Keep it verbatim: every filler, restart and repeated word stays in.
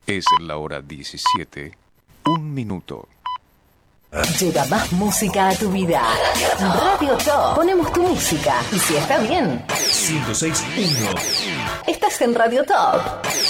Es la hora diecisiete, un minuto. Llega más música a tu vida. Radio Top. Ponemos tu música. Y si está bien, ciento seis punto uno. estás en Radio Top.